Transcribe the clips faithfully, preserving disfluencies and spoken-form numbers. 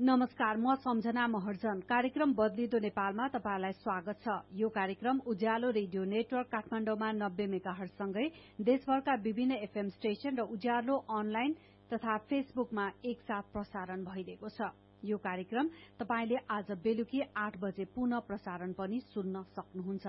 नमस्कार, म सम्झना महर्जन। कार्यक्रम बदलिदो नेपालमा तपाईलाई स्वागत छ। यो कार्यक्रम उज्यालो रेडियो नेटवर्क काठमाडौँमा नब्बे मेगाहर्जसँगै देशभरका विभिन्न एफएम स्टेशन र उज्यालो अनलाइन तथा फेसबुकमा एकसाथ प्रसारण भइरहेको छ। यो कार्यक्रम तपाईले आज बेलुकी आठ बजे पुनः प्रसारण पनि सुन्न सक्नुहुन्छ।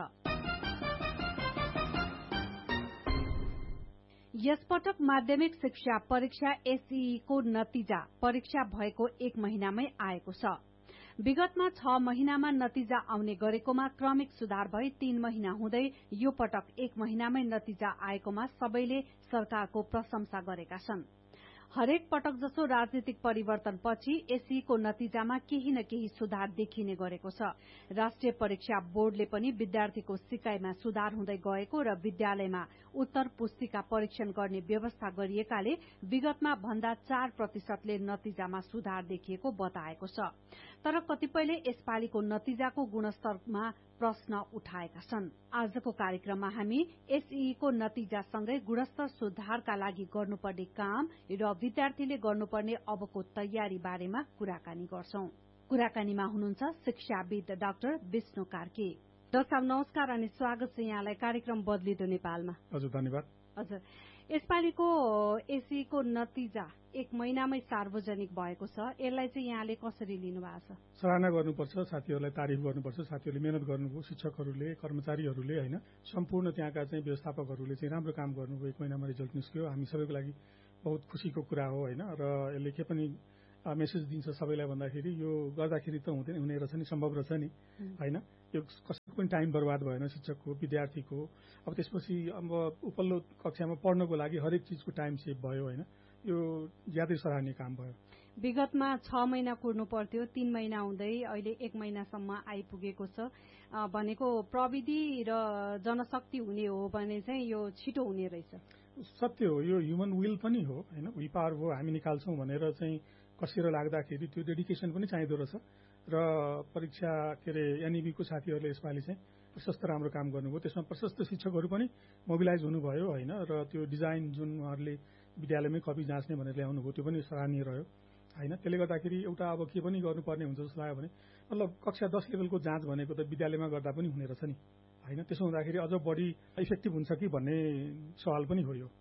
यसपटक माध्यमिक शिक्षा परीक्षा एसईई को नतिजा परीक्षा भएको एक महिनामै आएको छ। विगतमा छ महिनामा नतिजा आउने गरेकोमा क्रमिक सुधार भई तीन महिना हुँदै यो पटक एक महिनामै नतिजा आएकोमा सबैले सरकारको प्रशंसा गरेका छन्। हरेक पटक जसो राजनीतिक परिवर्तनपछि एसईई को नतिजामा केही न केही सुधार देखिने गरेको छ। राष्ट्रिय परीक्षा बोर्डले पनि विद्यार्थीको सिकाइमा सुधार हुँदै गएको र विद्यालयमा उत्तर पुस्तिका परीक्षण गर्ने व्यवस्था गरिएकाले विगतमा भन्दा चार प्रतिशतले नतिजामा सुधार देखिएको बताएको छ। तर कतिपयले यसपालिको नतिजाको गुणस्तरमा प्रश्न उठाएका छन्। आजको कार्यक्रममा हामी एसईई को नतिजासँगै गुणस्तर सुधारका लागि गर्नुपर्ने काम र विद्यार्थीले गर्नुपर्ने अबको तयारी बारेमा कुराकानी गर्छौं। कुराकानीमा हुनुहुन्छ शिक्षाविद डाक्टर विष्णु कार्की। डाक्टर साहब नमस्कार अनि स्वागत छ यहाँलाई कार्यक्रम बदलिदो नेपालमा। हजुर धन्यवाद। हजुर, यसपालिको एसईई को नतिजा एक महिनामै सार्वजनिक भएको छ। यसलाई चाहिँ यहाँले कसरी लिनु भएको छ? सराहना गर्नुपर्छ, साथीहरूलाई तारिफ गर्नुपर्छ। साथीहरूले मेहनत गर्नुभयो, शिक्षकहरूले, कर्मचारीहरूले, होइन सम्पूर्ण त्यहाँका चाहिँ व्यवस्थापकहरूले चाहिँ राम्रो काम गर्नुभयो। एक महिनामा रिजल्ट निस्क्यो, हामी सबैको लागि बहुत खुसीको कुरा हो, होइन। र यसले के पनि मेसेज दिन्छ सबैलाई भन्दाखेरि यो गर्दाखेरि त हुँदैन, हुने रहेछ नि, सम्भव रहेछ नि, होइन। यो कसैको पनि टाइम बर्बाद भएन, शिक्षकको, विद्यार्थीको। अब त्यसपछि अब उपल्लो कक्षामा पढ्नको लागि हरेक चिजको टाइम सेभ भयो, होइन। यो ज्यादै सराहनीय काम भयो। विगतमा छ महिना कुर्नु पर्थ्यो, तीन महिना हुँदै अहिले एक महिनासम्म आइपुगेको छ। भनेको प्रविधि र जनशक्ति हुने हो भने चाहिँ यो छिटो हुने रहेछ। सत्य हो, यो ह्युमन विल पनि हो, होइन। विल पावर हो, हामी निकाल्छौँ भनेर चाहिँ कसेर लाग्दाखेरि त्यो डेडिकेसन पनि चाहिँदो रहेछ। र परीक्षा के अरे एनइबीको साथीहरूले यसपालि चाहिँ प्रशस्त राम्रो काम गर्नुभयो। त्यसमा प्रशस्त शिक्षकहरू पनि मोबिलाइज हुनुभयो, होइन। र त्यो डिजाइन जुन उहाँहरूले विद्यालयमै कपी जाँच्ने भनेर ल्याउनुभयो त्यो पनि सराहनीय रह्यो, होइन। त्यसले गर्दाखेरि एउटा अब के पनि गर्नुपर्ने हुन्छ जस्तो लाग्यो भने मतलब कक्षा दस लेभलको जाँच भनेको त विद्यालयमा गर्दा पनि हुने रहेछ नि, होइन। त्यसो हुँदाखेरि अझ बढी इफेक्टिभ हुन्छ कि भन्ने सवाल पनि हो। यो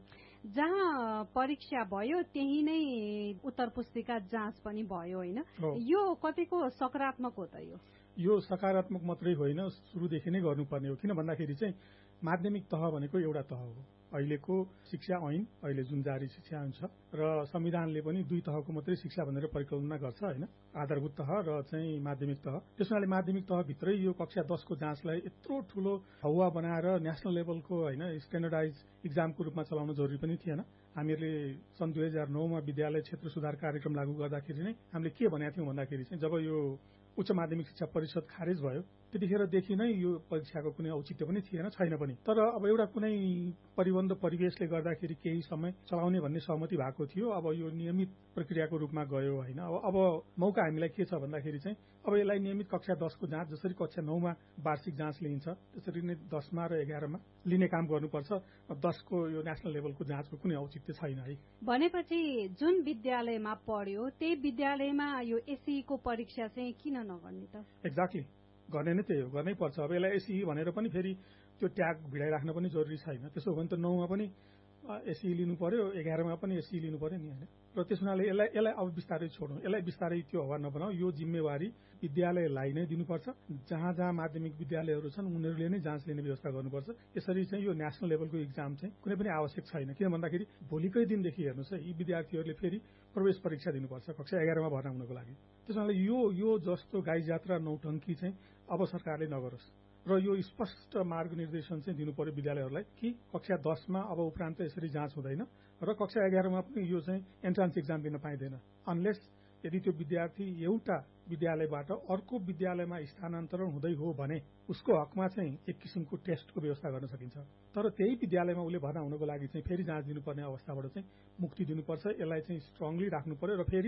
जहाँ परीक्षा भयो त्यही नै उत्तर पुस्तिका जाँच पनि भयो, होइन। यो कतिको सकारात्मक हो त? यो यो सकारात्मक मात्रै होइन, सुरुदेखि नै गर्नुपर्ने हो। किन भन्दाखेरि चाहिँ माध्यमिक तह भनेको एउटा तह हो। अहिलेको शिक्षा ऐन, अहिले जुन जारी शिक्षा ऐन छ र संविधानले पनि दुई तहको मात्रै शिक्षा भनेर परिकल्पना गर्छ, होइन। आधारभूत तह र चाहिँ माध्यमिक तह। त्यसैले माध्यमिक तहभित्रै यो कक्षा दसको जाँचलाई यत्रो ठूलो हौवा बनाएर नेशनल लेभलको, होइन, स्ट्यान्डर्डाइज इक्जामको रूपमा चलाउन जरुरी पनि थिएन। हामीहरूले सन् दुई हजार नौमा विद्यालय क्षेत्र सुधार कार्यक्रम लागू गर्दाखेरि नै हामीले के भनेका थियौँ भन्दाखेरि चाहिँ जब यो उच्च माध्यमिक शिक्षा परिषद खारेज भयो त्यतिखेरदेखि नै यो परीक्षाको कुनै औचित्य पनि थिएन, छैन पनि। तर अब एउटा कुनै परिबन्ध परिवेशले गर्दाखेरि केही समय चलाउने भन्ने सहमति भएको थियो। अब यो नियमित प्रक्रियाको रूपमा गयो, होइन। अब अब मौका हामीलाई के छ भन्दाखेरि चाहिँ अब यसलाई नियमित कक्षा दसको जाँच जसरी कक्षा नौमा वार्षिक जाँच लिइन्छ त्यसरी नै दसमा र एघारमा लिने काम गर्नुपर्छ। दसको यो नेशनल लेभलको जाँचको कुनै औचित्य छैन है। भनेपछि जुन विद्यालयमा पढ्यो त्यही विद्यालयमा यो एसईई को परीक्षा चाहिँ किन नगर्ने त? एक्ज्याक्टली, गर्ने नै त्यही हो, गर्नै पर्छ। अब यसलाई एसईई भनेर पनि फेरि त्यो ट्याग भिडाइराख्न पनि जरुरी छैन। त्यसो हो भने त नौमा पनि एसईई लिनु पर्यो, एघारमा पनि एसईई लिनु पर्यो नि, होइन। र त्यस हुनाले यसलाई यसलाई अब बिस्तारै छोडौँ, यसलाई बिस्तारै त्यो हवा नबनाऊ। यो जिम्मेवारी विद्यालयलाई नै दिनुपर्छ। जहाँ जहाँ माध्यमिक विद्यालयहरू छन् उनीहरूले नै जाँच लिने व्यवस्था गर्नुपर्छ। यसरी चाहिँ यो नेशनल लेभलको इक्जाम चाहिँ कुनै पनि आवश्यक छैन। किन भन्दाखेरि भोलिकै दिनदेखि हेर्नुहोस् है, यी विद्यार्थीहरूले फेरि प्रवेश परीक्षा दिनुपर्छ कक्षा एघारमा भर्ना हुनको लागि। त्यस हुनाले यो यो जस्तो गाई जात्रा नौटङ्की चाहिँ अब सरकारले नगरोस् र यो स्पष्ट मार्ग निर्देशन चाहिँ दिनु पर्यो विद्यालयहरूलाई कि कक्षा दसमा अब उपरान्त यसरी जाँच हुँदैन र कक्षा एघारमा पनि यो चाहिँ एन्ट्रान्स एक्जाम दिन पाइँदैन अनलेस यदि त्यो विद्यार्थी एउटा विद्यालयबाट अर्को विद्यालयमा स्थानान्तरण हुँदै हो भने उसको हकमा चाहिँ एक किसिमको टेस्टको व्यवस्था गर्न सकिन्छ। तर त्यही विद्यालयमा उसले भर्ना हुनको लागि चाहिँ फेरि जाँच दिनुपर्ने अवस्थाबाट चाहिँ मुक्ति दिनुपर्छ। यसलाई चाहिँ स्ट्रङली राख्नु पर्यो र फेरि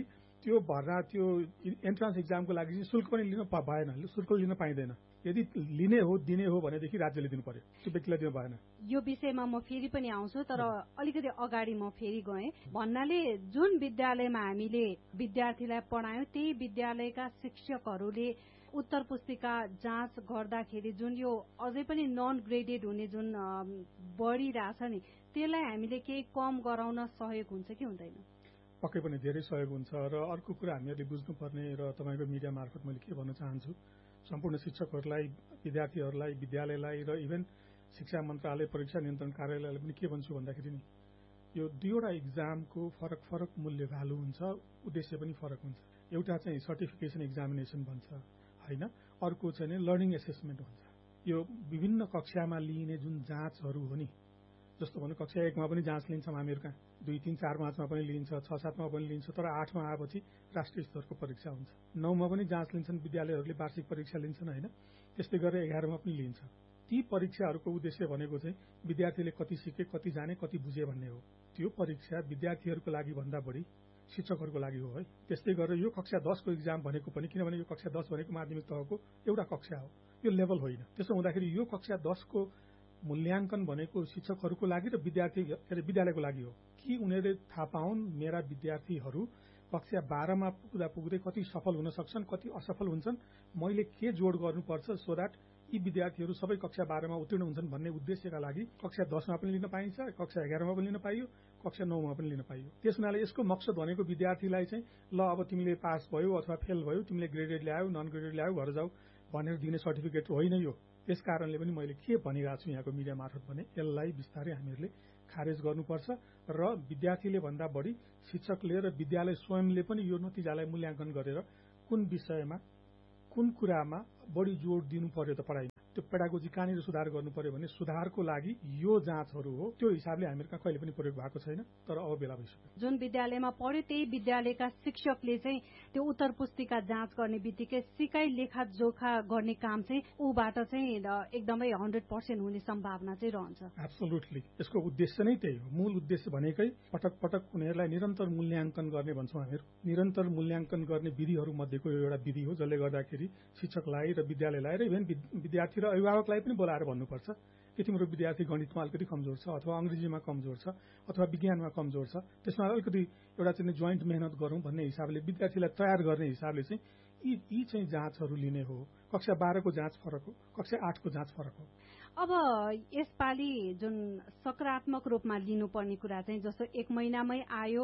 त्यो भर्ना त्यो एन्ट्रान्स एक्जामको लागि चाहिँ शुल्क पनि लिन भएन, शुल्क लिन पाइँदैन। यदि लिने हो दिने हो भनेदेखि राज्यले दिनु पर्यो, त्यो व्यक्तिलाई दिनु भएन। यो विषयमा म फेरि पनि आउँछु, तर अलिकति अगाडि म फेरि गएँ भन्नाले जुन विद्यालयमा हामीले विद्यार्थीलाई पढायौं त्यही विद्यालयका शिक्षकहरूले उत्तर पुस्तिका जाँच गर्दाखेरि जुन यो अझै पनि नन ग्रेडेड हुने जुन बढिरहेछ नि, त्यसलाई हामीले केही कम गराउन सहयोग हुन्छ कि हुँदैन? पक्कै पनि धेरै सहयोग हुन्छ। र अर्को कुरा हामीहरूले बुझ्नुपर्ने र तपाईँको मिडिया मार्फत मैले के भन्न चाहन्छु, सम्पूर्ण शिक्षकहरूलाई, विद्यार्थीहरूलाई, विद्यालयलाई र इभन शिक्षा मन्त्रालय परीक्षा नियन्त्रण कार्यालयलाई पनि के भन्छु भन्दाखेरि नि यो दुईवटा इक्जामको फरक फरक मूल्य भ्यालु हुन्छ, उद्देश्य पनि फरक हुन्छ। एउटा चाहिँ सर्टिफिकेसन एक्जामिनेसन भन्छ होइन, अर्को चाहिँ लर्निङ एसेसमेन्ट हुन्छ। यो विभिन्न कक्षामा लिइने जुन जाँचहरू हो नि, जस्तो भन्नु कक्षा एकमा पनि जाँच लिन्छौँ हामीहरू कहाँ, दुई तिन चार पाँचमा पनि लिन्छ, छ सातमा पनि लिन्छ, तर आठमा आएपछि राष्ट्रिय स्तरको परीक्षा हुन्छ। नौमा पनि जाँच लिन्छन् विद्यालयहरूले, वार्षिक परीक्षा लिन्छन् होइन, त्यस्तै गरेर एघारमा पनि लिन्छ। ती परीक्षाहरूको उद्देश्य भनेको चाहिँ विद्यार्थीले कति सिके, कति जाने, कति बुझे भन्ने हो। त्यो परीक्षा विद्यार्थीहरूको लागि भन्दा बढी शिक्षकहरूको लागि हो है। त्यस्तै गरेर यो कक्षा दसको इक्जाम भनेको पनि, किनभने यो कक्षा दस भनेको माध्यमिक तहको एउटा कक्षा हो, यो लेभल होइन। त्यसो हुँदाखेरि यो कक्षा दसको मूल्याङ्कन भनेको शिक्षकहरूको लागि र विद्यार्थी के अरे विद्यालयको लागि हो कि उनीहरूले थाहा पाउन् मेरा विद्यार्थीहरू कक्षा बाह्रमा पुग्दा पुग्दै कति सफल हुन सक्छन्, कति असफल हुन्छन्, मैले के जोड गर्नुपर्छ सो द्याट यी विद्यार्थीहरू सबै कक्षा बाह्रमा उत्तीर्ण हुन्छन् भन्ने उद्देश्यका लागि कक्षा दसमा पनि लिन पाइन्छ, कक्षा एघारमा पनि लिन पाइयो, कक्षा नौमा पनि लिन पाइयो। त्यस हुनाले यसको मकसद भनेको विद्यार्थीलाई चाहिँ ल अब तिमीले पास भयो अथवा फेल भयो, तिमीले ग्रेडेड ल्यायो, नन ग्रेडेड ल्यायो, घर जाऊ भनेर दिने सर्टिफिकेट होइन यो। त्यस कारणले पनि मैले के भनिरहेको छु यहाँको मिडिया मार्फत भने यसलाई बिस्तारै हामीहरूले खारेज गर्नुपर्छ र विद्यार्थीले भन्दा बढी शिक्षकले र विद्यालय स्वयंले पनि यो नतिजालाई मूल्याङ्कन गरेर कुन विषयमा कुन कुरामा बढी जोड दिनु पर्यो त पढाइमा, त्यो पेडागोजी कहाँनिर सुधार गर्नु पर्यो भने सुधारको लागि यो जाँचहरू हो। त्यो हिसाबले हामीहरूका कहिले पनि प्रयोग भएको छैन, तर अब बेला भइसक्यो। जुन विद्यालयमा पढ्यो त्यही विद्यालयका शिक्षकले चाहिँ त्यो उत्तर पुस्तिका जाँच गर्ने बित्तिकै सिकाइ लेखा जोखा गर्ने काम चाहिँ ऊबाट चाहिँ एकदमै हन्ड्रेड पर्सेन्ट हुने सम्भावना चाहिँ रहन्छ। एब्सोल्युटली, यसको उद्देश्य नै त्यही हो। मूल उद्देश्य भनेकै पटक पटक उनीहरूलाई निरन्तर मूल्याङ्कन गर्ने भन्छौँ हामीहरू। निरन्तर मूल्याङ्कन गर्ने विधिहरू मध्येको एउटा विधि हो जसले गर्दाखेरि शिक्षकलाई र विद्यालयलाई र इभन विद्यार्थी र अभिभावकलाई पनि बोलाएर भन्नुपर्छ कि तिम्रो विद्यार्थी गणितमा अलिकति कमजोर छ अथवा अङ्ग्रेजीमा कमजोर छ अथवा विज्ञानमा कमजोर छ, त्यसमा अलिकति एउटा चाहिँ जोइन्ट मेहनत गरौँ भन्ने हिसाबले विद्यार्थीलाई तयार गर्ने हिसाबले चाहिँ यी यी चाहिँ जाँचहरू लिने हो। कक्षा बाह्रको जाँच फरक हो, कक्षा आठको जाँच फरक हो। अब यसपालि जुन सकारात्मक रूपमा लिनुपर्ने कुरा चाहिँ जस्तो एक महिनामै आयो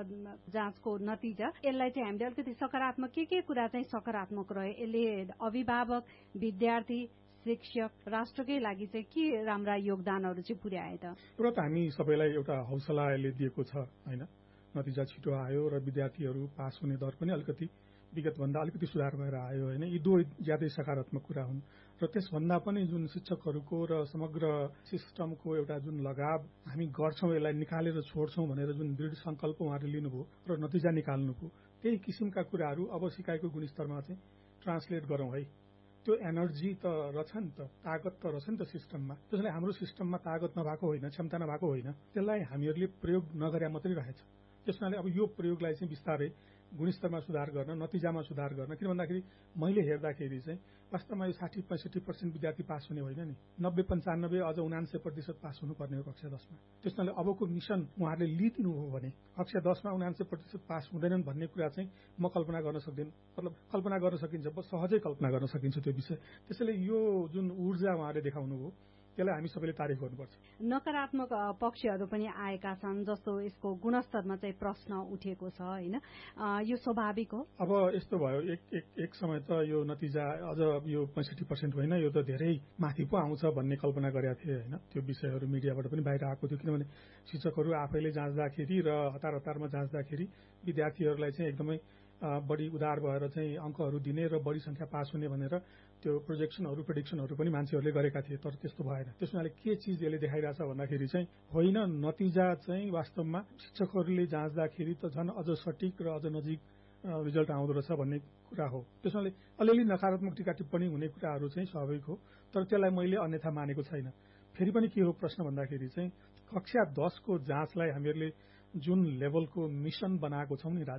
जाँचको नतिजा, यसलाई चाहिँ हामीले अलिकति सकारात्मक के के कुरा चाहिँ सकारात्मक रहे, यसले अभिभावक, विद्यार्थी, शिक्षक, राष्ट्रकै लागि चाहिँ के राम्रा योगदानहरू चाहिँ पुर्याए त? एउटा त हामी सबैलाई एउटा हौसलाले दिएको छ होइन, नतिजा छिटो आयो र विद्यार्थीहरू पास हुने दर पनि अलिकति विगतभन्दा अलिकति सुधार भएर आयो होइन, यी दुवै ज्यादै सकारात्मक कुरा हुन्। र त्यसभन्दा पनि जुन शिक्षकहरूको र समग्र सिस्टमको एउटा जुन लगाव, हामी गर्छौँ यसलाई निकालेर छोड्छौँ भनेर जुन दृढ सङ्कल्प उहाँहरूले लिनुभयो र नतिजा निकाल्नुभयो, त्यही किसिमका कुराहरू अब सिकाइको गुणस्तरमा चाहिँ ट्रान्सलेट गरौँ है। त्यो एनर्जी त रहेछ नि त, तागत त रहेछ नि त सिस्टममा। त्यसैले हाम्रो सिस्टममा तागत नभएको होइन, क्षमता नभएको होइन, त्यसलाई हामीहरूले प्रयोग नगरे मात्रै रहेछ। त्यस कारणले अब यो प्रयोगलाई चाहिँ बिस्तारै गुणस्तरमा सुधार गर्न, नतिजामा सुधार गर्न, किन भन्दाखेरि मैले हेर्दाखेरि चाहिँ वास्तवमा यो साठी पैँसठी पर्सेन्ट विद्यार्थी पास हुने होइन नि, नब्बे पन्चानब्बे अझ उनान्सय प्रतिशत पास हुनुपर्ने हो कक्षा दसमा। त्यस कारणले अबको मिसन उहाँहरूले लिदिनु हो भने कक्षा दसमा उनान्सय प्रतिशत पास हुँदैनन् भन्ने कुरा चाहिँ म कल्पना गर्न सक्दिनँ। मतलब कल्पना गर्न सकिन्छ, सहजै कल्पना गर्न सकिन्छ त्यो विषय। त्यसैले यो जुन ऊर्जा उहाँहरूले देखाउनु हो त्यसलाई हामी सबैले तारिफ गर्नुपर्छ। नकारात्मक पक्षहरू पनि आएका छन्, जस्तो यसको गुणस्तरमा चाहिँ प्रश्न उठेको छ होइन, यो स्वाभाविक हो। अब यस्तो भयो, एक एक एक समय त यो नतिजा अझ यो पैँसठी पर्सेन्ट होइन, यो त धेरै माथि पो आउँछ भन्ने कल्पना गरेका थिए होइन। त्यो विषयहरू मिडियाबाट पनि बाहिर आएको थियो, किनभने शिक्षकहरू आफैले जाँच्दाखेरि र हतार हतारमा जाँच्दाखेरि विद्यार्थीहरूलाई चाहिँ एकदमै बढी उदार भएर चाहिँ अङ्कहरू दिने र बढी संख्या पास हुने भनेर त्यो प्रोजेक्सनहरू प्रेडिक्सनहरू पनि मान्छेहरूले गरेका थिए, तर त्यस्तो भएन। त्यस हुनाले के चिज यसले देखाइरहेछ भन्दाखेरि चाहिँ होइन, नतिजा चाहिँ वास्तवमा शिक्षकहरूले जाँच्दाखेरि त झन् अझ सटिक र अझ नजिक रिजल्ट आउँदो रहेछ भन्ने कुरा हो। त्यस हुनाले अलिअलि नकारात्मक टीका टिप्पणी हुने कुराहरू चाहिँ स्वाभाविक हो, तर त्यसलाई मैले अन्यथा मानेको छैन। फेरि पनि के हो प्रश्न भन्दाखेरि चाहिँ कक्षा दसको जाँचलाई हामीहरूले जुन लेभलको मिसन बनाएको छौँ नि राज्यले,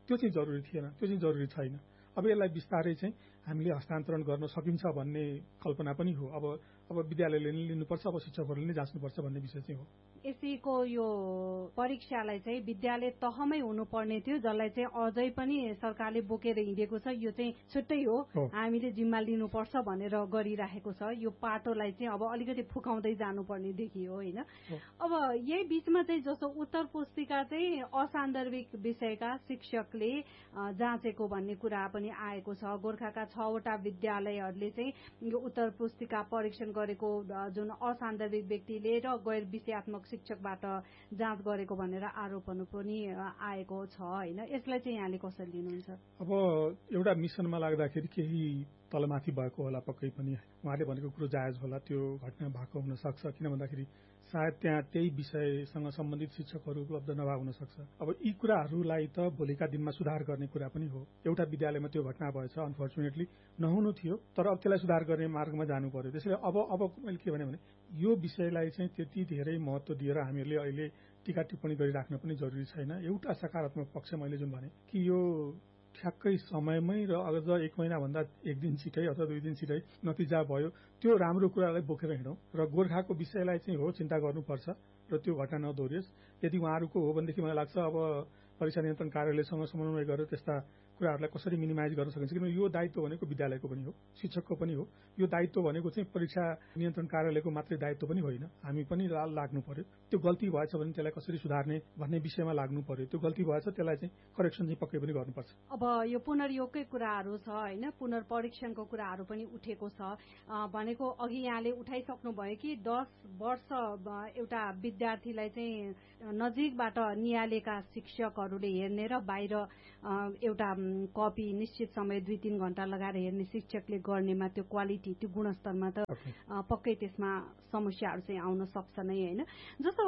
त्यो चाहिँ जरुरी थिएन, त्यो चाहिँ जरुरी छैन। अब यसलाई बिस्तारै चाहिँ हामीले हस्तान्तरण गर्न सकिन्छ भन्ने कल्पना पनि हो। अब अब विद्यालयले नै लिनुपर्छ, अब शिक्षकहरूले नै जाँच्नुपर्छ भन्ने विषय चाहिँ हो। एसईको यो परीक्षालाई चाहिँ विद्यालय तहमै हुनुपर्ने थियो, जसलाई चाहिँ अझै पनि सरकारले बोकेर हिँडेको छ। यो चाहिँ छुट्टै हो, हामीले जिम्मा लिनुपर्छ भनेर गरिराखेको छ। यो पाटोलाई चाहिँ अब अलिकति फुकाउँदै जानुपर्ने देखियो होइन। अब यही बीचमा चाहिँ जस्तो उत्तर पुस्तिका चाहिँ असान्दर्भिक विषयका शिक्षकले जाँचेको भन्ने कुरा पनि आएको छ। गोर्खाका छवटा विद्यालयहरूले चाहिँ यो उत्तर पुस्तिका परीक्षण गरेको जुन असान्दर्भिक व्यक्तिले र गैर विषयात्मक शिक्षकबाट जाँच गरेको भनेर आरोपहरू पनि आएको छ होइन। यसलाई चाहिँ यहाँले कसरी लिनुहुन्छ? अब एउटा मिसनमा लाग्दाखेरि केही तलमाथि भएको होला, पक्कै पनि उहाँले भनेको कुरो जायज होला, त्यो घटना भएको हुन सक्छ। किन भन्दाखेरि सायद त्यहाँ त्यही विषयसँग सम्बन्धित शिक्षकहरू उपलब्ध नभए हुन सक्छ। अब यी कुराहरूलाई त भोलिका दिनमा सुधार गर्ने कुरा पनि हो। एउटा विद्यालयमा त्यो घटना भएछ, अनफर्चुनेटली नहुनु थियो, तर अब त्यसलाई सुधार गर्ने मार्गमा जानु पर्यो। त्यसैले अब अब मैले के भने यो विषयलाई चाहिँ त्यति धेरै महत्त्व दिएर हामीहरूले अहिले टीका टिप्पणी गरिराख्न पनि जरुरी छैन। एउटा सकारात्मक पक्ष मैले जुन भने कि यो ठ्याक्कै समयमै र अझ एक महिनाभन्दा एक दिन छिटै अथवा दुई दिन छिटै नतिजा भयो, त्यो राम्रो कुरालाई बोकेर हिँडौँ र गोर्खाको विषयलाई चाहिँ हो चिन्ता गर्नुपर्छ र त्यो घटना नदोहोरियोस्। यदि उहाँहरूको हो भनेदेखि मलाई लाग्छ अब परीक्षा नियन्त्रण कार्यालयसँग समन्वय गरेर त्यस्ता कुराहरूलाई कसरी मिनिमाइज गर्न सकिन्छ। किनभने यो दायित्व भनेको विद्यालयको पनि हो, शिक्षकको पनि हो। यो दायित्व भनेको चाहिँ परीक्षा नियन्त्रण कार्यालयको मात्रै दायित्व पनि होइन, हामी पनि लाग्नु पर्यो। त्यो गल्ती भएछ भने त्यसलाई कसरी सुधार्ने भन्ने विषयमा लाग्नु पर्यो। त्यो गल्ती भएछ त्यसलाई चाहिँ करेक्सन चाहिँ पक्कै पनि गर्नुपर्छ। अब यो पुनर्योगकै कुराहरू छ होइन, पुनर्परीक्षणको कुराहरू पनि उठेको छ भनेको अघि यहाँले उठाइसक्नु भयो कि दस वर्ष एउटा विद्यार्थीलाई चाहिँ नजिकबाट नियालेका शिक्षकहरूले हेर्ने र बाहिर एउटा कपी निश्चित समय दुई तीन घण्टा लगाएर हेर्ने शिक्षकले गर्नेमा त्यो क्वालिटी, त्यो गुणस्तरमा त पक्कै त्यसमा समस्याहरू चाहिँ आउन सक्छ नै होइन। जस्तो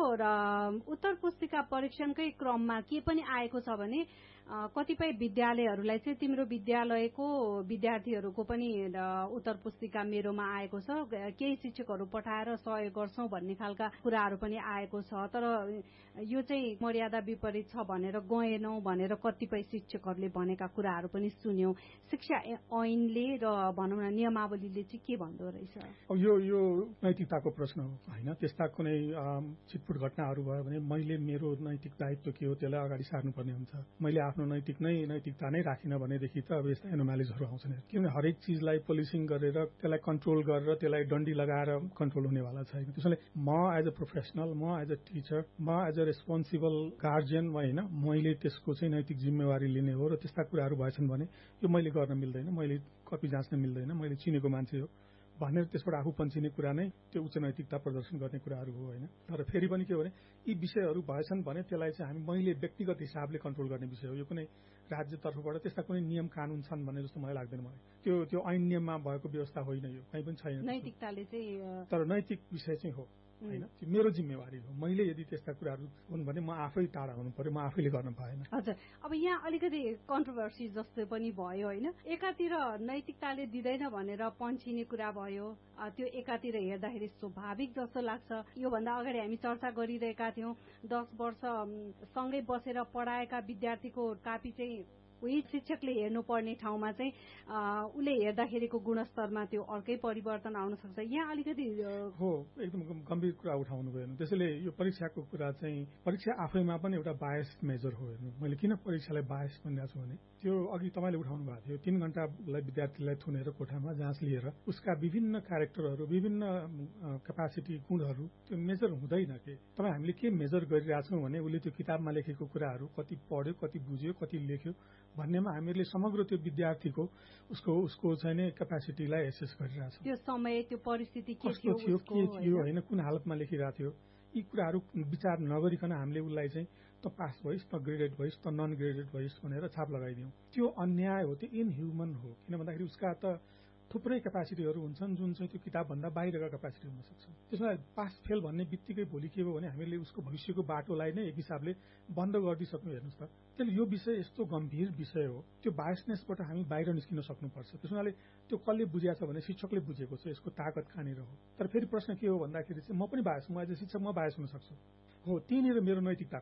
उत्तर पुस्तिका परीक्षणकै क्रममा के पनि आएको छ भने कतिपय विद्यालयहरूलाई चाहिँ तिम्रो विद्यालयको विद्यार्थीहरूको पनि उत्तर पुस्तिका मेरोमा आएको छ, केही शिक्षकहरू पठाएर सहयोग गर्छौं भन्ने खालका कुराहरू पनि आएको छ। तर यो चाहिँ मर्यादा विपरीत छ भनेर गएनौं भनेर कतिपय शिक्षकहरूले भनेका कुराहरू पनि सुन्यौं। शिक्षा ऐनले र भनौँ न नियमावलीले चाहिँ के भन्दो रहेछ? अब यो यो नैतिकताको प्रश्न हो होइन। त्यस्ता कुनै छिटफुट घटनाहरू भयो भने मैले मेरो नैतिक दायित्व के हो त्यसलाई अगाडि सार्नुपर्ने हुन्छ। मैले आफ्नो नैतिक नै नैतिकता नै राखिन भनेदेखि त अब यस्ता एनोमालिजहरू आउँछन्। किनभने हरेक चिजलाई पोलिसिङ गरेर त्यसलाई कन्ट्रोल गरेर त्यसलाई डन्डी लगाएर कन्ट्रोल हुनेवाला छैन। त्यसैले म एज अ प्रोफेसनल, म एज अ टिचर, म एज अ रेस्पोन्सिबल गार्जियन होइन, मैले त्यसको चाहिँ नैतिक जिम्मेवारी लिने हो र त्यस्ता कुराहरू भएछन् भने यो मैले गर्न मिल्दैन, मैले कपी जाँच्न मिल्दैन, मैले चिनेको मान्छे हो भनेर त्यसबाट आफू पन्छिने कुरा नै त्यो उच्च नैतिकता प्रदर्शन गर्ने कुराहरू हो होइन। तर फेरि पनि के हो भने यी विषयहरू भएछन् भने त्यसलाई चाहिँ हामी मैले व्यक्तिगत हिसाबले कन्ट्रोल गर्ने विषय हो। यो कुनै राज्य तर्फबाट त्यस्ता कुनै नियम कानून छन् भन्ने जस्तो मलाई लाग्दैन। मलाई त्यो त्यो ऐन नियममा भएको व्यवस्था होइन, यो कहीँ पनि छैन नैतिकताले चाहिँ। तर नैतिक विषय चाहिँ हो होइन, मेरो जिम्मेवारी हो। मैले यदि त्यस्ता कुराहरू हुन् भने म आफै टाढा हुनु पर्यो, म आफैले गर्न पाएन। हजुर, अब यहाँ अलिकति कन्ट्रोभर्सी जस्तो पनि भयो होइन। एकातिर नैतिकताले दिँदैन भनेर पन्छिने कुरा भयो, त्यो एकातिर हेर्दाखेरि स्वाभाविक जस्तो लाग्छ। योभन्दा अगाडि हामी चर्चा गरिरहेका थियौं, दस वर्ष सँगै बसेर पढाएका विद्यार्थीको कापी चाहिँ उही शिक्षकले हेर्नुपर्ने ठाउँमा चाहिँ उसले हेर्दाखेरिको गुणस्तरमा त्यो अर्कै परिवर्तन आउन सक्छ। यहाँ अलिकति हो, एकदम गम्भीर कुरा उठाउनु भयो। त्यसैले यो परीक्षाको कुरा चाहिँ परीक्षा आफैमा पनि एउटा बायस मेजर हो। हेर्नु, मैले किन परीक्षालाई बायस भनिरहेको छु भने त्यो अघि तपाईँले उठाउनु भएको थियो, तीन घण्टालाई विद्यार्थीलाई थुनेर कोठामा जाँच लिएर उसका विभिन्न क्यारेक्टरहरू, विभिन्न क्यापासिटी, गुणहरू त्यो मेजर हुँदैन के। तपाईँ हामीले के मेजर गरिरहेछौँ भने उसले त्यो किताबमा लेखेको कुराहरू कति पढ्यो, कति बुझ्यो, कति लेख्यो भन्नेमा हामीहरूले समग्र त्यो विद्यार्थीको उसको उसको चाहिँ नि क्यापासिटीलाई एसेस गरिरहेछौँ। त्यो समय, त्यो परिस्थिति के थियो, के थियो होइन, कुन हालतमा लेखिरहेको थियो, यी कुराहरू विचार नगरिकन हामीले उसलाई चाहिँ त पास भइस्, त ग्रेडेड भइस्, त नन ग्रेडेड भइस् भनेर छाप लगाइदियौँ। त्यो अन्याय हो, त्यो इनह्युमन हो। किन भन्दाखेरि उसका त थुप्रै क्यापासिटीहरू हुन्छन् जुन चाहिँ त्यो किताबभन्दा बाहिरका क्यापासिटी हुन सक्छन्। त्यसमा पास फेल भन्ने बित्तिकै भोलि के भयो भने हामीले उसको भविष्यको बाटोलाई नै एक हिसाबले बन्द गरिदिइसक्नु। हेर्नुहोस् त, त्यसले यो विषय यस्तो गम्भीर विषय हो, त्यो बायसनेसबाट हामी बाहिर निस्किन सक्नुपर्छ। त्यसैले त्यो कसले बुझिएको छ भने शिक्षकले बुझेको छ यसको ताकत कहाँनिर हो। तर फेरि प्रश्न के हो भन्दाखेरि चाहिँ म पनि बायस, म एज अ शिक्षक म बायस हुन सक्छु। हो, त्यहीँनिर मेरो नैतिकताको कुरा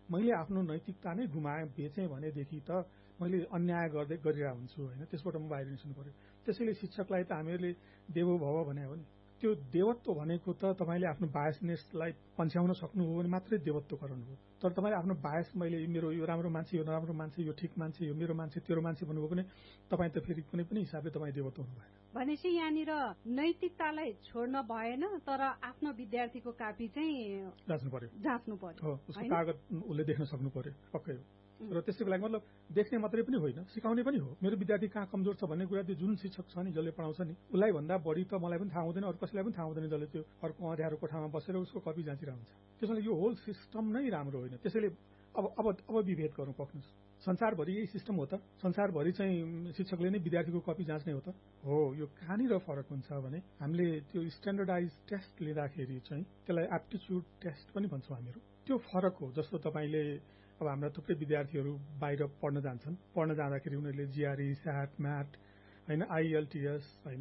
मैले आफ्नो नैतिकता नै गुमाए बेचेँ भनेदेखि त मैले अन्याय गर्दै गरिरहेको हुन्छु होइन, त्यसबाट म बाहिर निस्कनु पर्यो। त्यसैले शिक्षकलाई त हामीहरूले देवो भव भने हो नि, त्यो देवत्व भनेको त तपाईँले आफ्नो बायसनेसलाई पन्छ्याउन सक्नुभयो भने मात्रै देवत्व गराउनु हो। तर तपाईँले आफ्नो बायस मैले मेरो यो राम्रो मान्छे यो नराम्रो मान्छे यो ठिक मान्छे यो मेरो मान्छे तेरो मान्छे भन्नुभयो भने तपाईँ त फेरि कुनै पनि हिसाबले तपाईँ देवत्व हुनु भएन। भनेपछि यहाँनिर नैतिकतालाई छोड्न भएन, तर आफ्नो विद्यार्थीको कापी चाहिँ जाँच्नु पर्यो जाँच्नु पर्यो हो, उसको कागज उसले देख्न सक्नु पर्यो पक्कै हो। र त्यसैको लागि मतलब देख्ने मात्रै पनि होइन, सिकाउने पनि हो। मेरो विद्यार्थी कहाँ कमजोर छ भन्ने कुरा त्यो जुन शिक्षक छ नि जसले पढाउँछ नि उसलाई भन्दा बढी त मलाई पनि थाहा हुँदैन, अरू कसैलाई पनि थाहा हुँदैन जसले त्यो अर्को अँध्यारो कोठामा बसेर उसको कपी जाँचिरहेको हुन्छ। त्यसैले यो होल सिस्टम नै राम्रो होइन। त्यसैले अब अब अब विभेद गरौँ पक्नुहोस्, संसारभरि यही सिस्टम हो त? संसारभरि चाहिँ शिक्षकले नै विद्यार्थीको कपी जाँच्ने हो त? हो, यो कहाँनिर फरक हुन्छ भने हामीले त्यो स्ट्यान्डर्डाइज टेस्ट लिँदाखेरि चाहिँ त्यसलाई एप्टिच्युड टेस्ट पनि भन्छौँ हामीहरू, त्यो फरक हो। जस्तो तपाईँले अब हाम्रा थुप्रै विद्यार्थीहरू बाहिर पढ्न जान्छन्, पढ्न जाँदाखेरि उनीहरूले जिआरई स्याट म्याट होइन आइएलटिएस होइन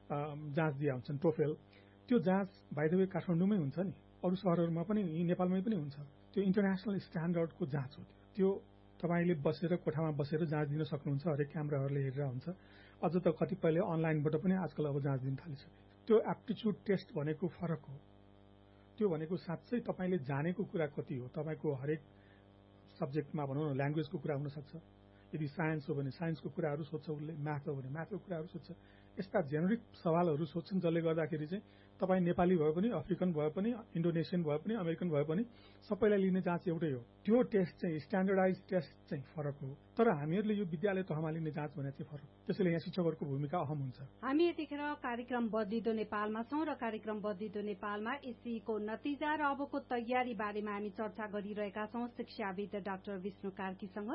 जाँच दिया हुन्छन्, टोफेल। त्यो जाँच बाइ द वे काठमाडौँमै हुन्छ नि, अरू सहरहरूमा पनि नेपालमै पनि हुन्छ। त्यो इन्टरनेसनल स्ट्यान्डर्डको जाँच हो। त्यो तपाईँले बसेर कोठामा बसेर जाँच दिन सक्नुहुन्छ, हरेक क्यामेराहरूले हेरेर हुन्छ। अझ त कतिपयले अनलाइनबाट पनि आजकल अब जाँच दिन थालिसक्यो। त्यो एप्टिच्युड टेस्ट भनेको फरक हो। त्यो भनेको साँच्चै तपाईँले जानेको कुरा कति हो, तपाईँको हरेक सब्जेक्टमा भनौँ न ल्याङ्ग्वेजको कुरा हुनसक्छ, यदि साइन्स हो भने साइन्सको कुराहरू सोध्छ उसले, म्याथ हो भने म्याथको कुराहरू सोध्छ। यस्ता जेनेरिक सवालहरू सोध्छन् जसले गर्दाखेरि चाहिँ तपाईँ नेपाली भए पनि अफ्रिकन भए पनि इन्डोनेसियन भए पनि अमेरिकन भए पनि सबैलाई लिने जाँच एउटै हो। त्यो टेस्ट चाहिँ स्ट्यान्डर्डाइज टेस्ट चाहिँ फरक हो। तर हामीहरूले यो विद्यालय तहमा लिने जाँच भने चाहिँ फरक। त्यसैले यहाँ शिक्षकहरूको भूमिका अहम हुन्छ। हामी यतिखेर कार्यक्रम बदलिदो नेपालमा छौँ र कार्यक्रम बदलिदो नेपालमा एसईको नतिजा र अबको तयारी बारेमा हामी चर्चा गरिरहेका छौँ शिक्षाविद डाक्टर विष्णु कार्कीसँग।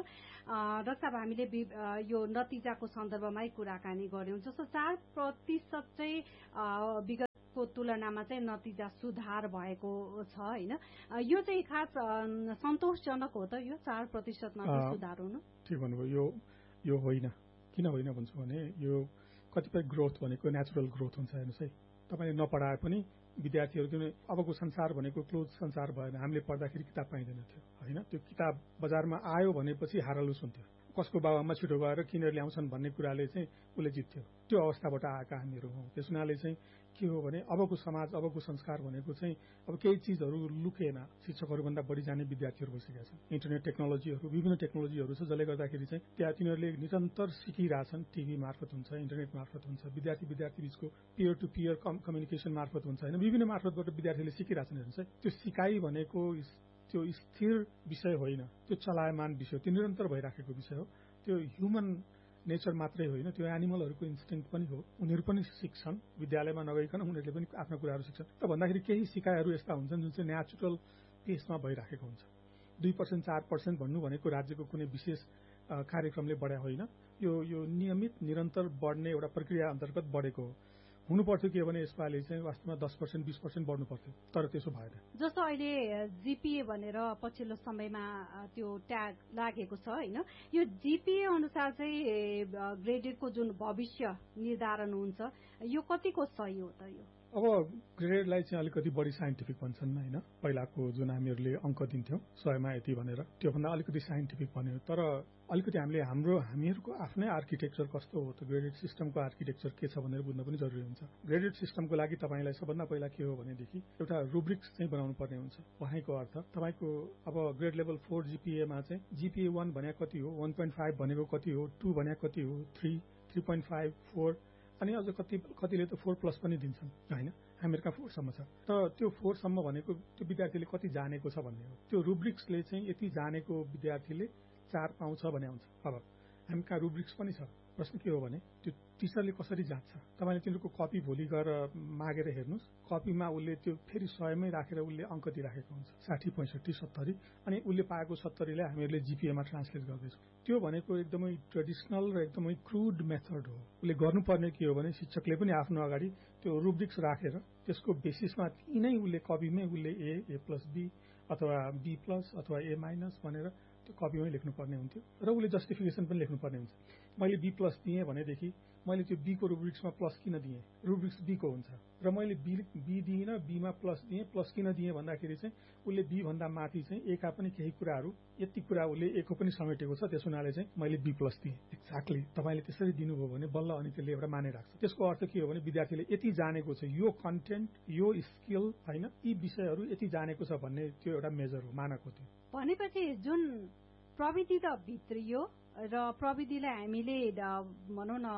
र साहब हामीले यो नतिजाको सन्दर्भमै कुराकानी गर्यौं। जस्तो चार प्रतिशत चाहिँ विगतको तुलनामा चाहिँ नतिजा सुधार भएको छ होइन, यो चाहिँ खास सन्तोषजनक हो त? यो चार प्रतिशतमा सुधार हुनु ठिक भन्नुभयो। यो यो होइन। किन होइन भन्छु भने यो कतिपय ग्रोथ भनेको नेचुरल ग्रोथ हुन्छ। हेर्नुहोस् है, तपाईँले नपढाए पनि विद्यार्थीहरू किन अबको संसार भनेको क्लोज संसार भएन। हामीले पढ्दाखेरि किताब पाइँदैन थियो होइन, त्यो किताब बजारमा आयो भनेपछि हारालुस हुन्थ्यो, कसको बाबामा छिटो गएर किनेर ल्याउँछन् भन्ने कुराले चाहिँ उसले जित्थ्यो। त्यो अवस्थाबाट आएका हामीहरू हौँ। त्यस हुनाले चाहिँ के हो भने अबको समाज अबको संस्कार भनेको चाहिँ अब केही चिजहरू लुकेन, शिक्षकहरूभन्दा बढी जाने विद्यार्थीहरू भइसकेका छन्। इन्टरनेट टेक्नोलोजीहरू विभिन्न टेक्नोलोजीहरू छ जसले गर्दाखेरि चाहिँ त्यहाँ तिनीहरूले निरन्तर सिकिरहेछन्। टिभी मार्फत हुन्छ, इन्टरनेट मार्फत हुन्छ, विद्यार्थी विद्यार्थी बीचको पियर टु पियर कम्युनिकेसन मार्फत हुन्छ होइन, विभिन्न मार्फतबाट विद्यार्थीले सिकिरहेछन्। हेर्नुहोस् है, त्यो सिकाइ भनेको त्यो स्थिर विषय होइन, त्यो चलायमान विषय, त्यो निरन्तर भइराखेको विषय हो। त्यो ह्युमन नेचर मात्रै होइन, त्यो एनिमलहरूको इन्स्टिङ्क्ट पनि हो। उनीहरू पनि सिक्छन्, विद्यालयमा नगइकन उनीहरूले पनि आफ्ना कुराहरू सिक्छन्। त भन्दाखेरि केही सिकाइहरू यस्ता हुन्छन् जुन चाहिँ नेचुरल पेसमा भइराखेको हुन्छ। दुई पर्सेन्ट चार पर्सेन्ट भन्नु भनेको राज्यको कुनै विशेष कार्यक्रमले बढाए होइन, यो यो नियमित निरन्तर बढ्ने एउटा प्रक्रिया अन्तर्गत बढेको हो। हुनु पर्थ्यो के भने यसपालि चाहिँ वास्तवमा दस पर्सेन्ट बिस पर्सेन्ट बढ्नु पर्थ्यो, तर त्यसो भएन। जस्तो अहिले जीपीए भनेर पछिल्लो समयमा त्यो ट्याग लागेको छ होइन, यो जीपीए अनुसार चाहिँ ग्रेडेडको जुन भविष्य निर्धारण हुन्छ यो कतिको सही हो त? यो अब ग्रेडलाई चाहिँ अलिकति बढी साइन्टिफिक भन्छन् होइन, पहिलाको जुन हामीहरूले अङ्क दिन्थ्यौँ सयमा यति भनेर त्योभन्दा अलिकति साइन्टिफिक भन्यो। तर अलिकति हामीले हाम्रो हामीहरूको आफ्नै आर्किटेक्चर कस्तो हो त, ग्रेडेड सिस्टमको आर्किटेक्चर के छ भनेर बुझ्न पनि जरुरी हुन्छ। ग्रेडेड सिस्टमको लागि तपाईँलाई सबभन्दा पहिला के हो भनेदेखि एउटा रुब्रिक्स चाहिँ बनाउनु पर्ने हुन्छ। भनेको अर्थ तपाईँको अब ग्रेड लेभल फोर जीपीएमा चाहिँ जीपीए वान भनेको कति हो, वान पोइन्ट फाइभ भनेको कति हो, टू भनेको कति हो, three three point five four अनि अझ कति कतिले त फोर प्लस पनि दिन्छन् होइन, हामीहरूका फोरसम्म छ। तर त्यो फोरसम्म भनेको त्यो विद्यार्थीले कति जानेको छ भन्ने हो। त्यो रुब्रिक्सले चाहिँ यति जानेको विद्यार्थीले चार पाउँछ भने हुन्छ। अब हामी कहाँ रुब्रिक्स पनि छ। प्रश्न के हो भने त्यो टिचरले कसरी जाँच्छ? तपाईँले तिनीहरूको कपी भोलि गएर मागेर हेर्नुहोस्, कपीमा उसले त्यो फेरि सयमै राखेर उसले अङ्क दिइराखेको हुन्छ, साठी पैँसठी सत्तरी, अनि उसले पाएको सत्तरीलाई हामीहरूले जीपीएमा ट्रान्सलेट गर्दैछौँ। त्यो भनेको एकदमै ट्रेडिसनल र एकदमै क्रुड मेथड हो। उसले गर्नुपर्ने के हो भने शिक्षकले पनि आफ्नो अगाडि त्यो रुब्रिक्स राखेर त्यसको बेसिसमा यिनै उसले कपीमै उसले ए ए प्लस बी अथवा बी प्लस अथवा ए माइनस भनेर त्यो कपीमै लेख्नुपर्ने हुन्थ्यो र उसले जस्टिफिकेसन पनि लेख्नुपर्ने हुन्छ। मैले बी प्लस दिएँ भनेदेखि मैले त्यो बीको रुब्रिक्समा प्लस किन दिएँ, रुब्रिक्स बीको हुन्छ र मैले बी बी दिइनँ, बीमा प्लस दिएँ, प्लस किन दिएँ भन्दाखेरि चाहिँ उसले बी भन्दा माथि चाहिँ एका पनि केही कुराहरू यति कुरा उसले एको पनि समेटेको छ, त्यस हुनाले चाहिँ मैले बी प्लस दिएँ। एक्ज्याक्टली तपाईँले त्यसरी दिनुभयो भने बल्ल अनि त्यसले एउटा माने राख्छ। त्यसको अर्थ के हो भने विद्यार्थीले यति जानेको छ, यो कन्टेन्ट, यो स्किल होइन, यी विषयहरू यति जानेको छ भन्ने त्यो एउटा मेजर हो, मानक हो। त्यो भनेपछि जुन प्रविधि त भित्रियो र प्रविधिलाई हामीले भनौँ न